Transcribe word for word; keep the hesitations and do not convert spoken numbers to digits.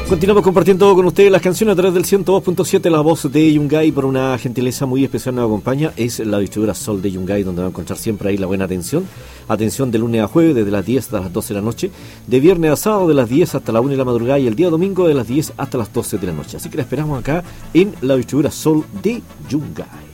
Continuamos compartiendo con ustedes las canciones a través del ciento dos punto siete. La voz de Yungay, por una gentileza muy especial, nos acompaña. Es la distribuidora Sol de Yungay, donde va a encontrar siempre ahí la buena atención. Atención de lunes a jueves, desde las diez hasta las doce de la noche. De viernes a sábado, de las diez hasta la una de la madrugada. Y el día domingo, de las diez hasta las doce de la noche. Así que la esperamos acá en la distribuidora Sol de Yungay.